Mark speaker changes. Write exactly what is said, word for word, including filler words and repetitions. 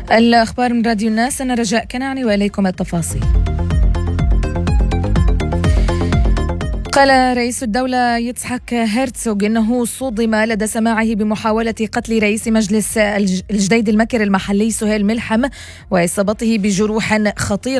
Speaker 1: الأخبار من راديو الناس، أنا رجاء كنعاني وإليكم التفاصيل. قال رئيس الدولة يتسحاق هيرتسوغ إنه صدم لدى سماعه بمحاولة قتل رئيس مجلس الجديد المكر المحلي سهيل ملحم وإصابته بجروح خطيرة